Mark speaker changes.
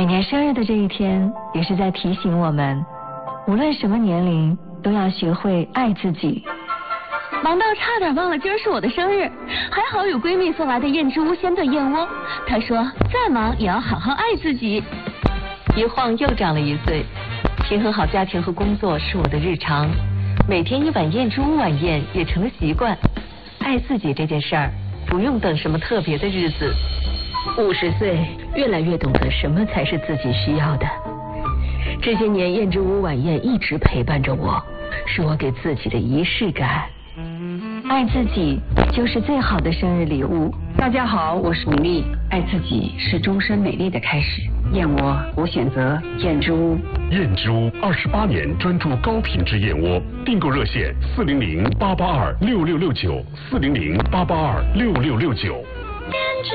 Speaker 1: 每年生日的这一天，也是在提醒我们，无论什么年龄，都要学会爱自己。
Speaker 2: 忙到差点忘了今儿是我的生日，还好有闺蜜送来的燕之屋鲜炖燕窝。她说再忙也要好好爱自己。
Speaker 3: 一晃又长了1岁，平衡好家庭和工作是我的日常，每天1碗燕之屋晚宴也成了习惯。爱自己这件事儿，不用等什么特别的日子。
Speaker 4: 50岁，越来越懂得什么才是自己需要的。这些年，燕之屋晚宴一直陪伴着我，是我给自己的仪式感。
Speaker 1: 爱自己就是最好的生日礼物。
Speaker 5: 大家好，我是米粒。爱自己是终身美丽的开始。燕窝，我选择燕之屋。
Speaker 6: 燕之屋28年专注高品质燕窝，订购热线400-882-6669，400-882-6669。